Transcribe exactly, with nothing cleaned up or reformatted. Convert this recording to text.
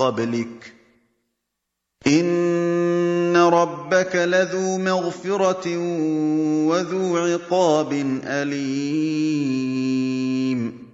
قَبْلِكَ إِنَّ رَبَّكَ لَذُو مَغْفِرَةٍ وَذُو عِقَابٍ أَلِيمٍ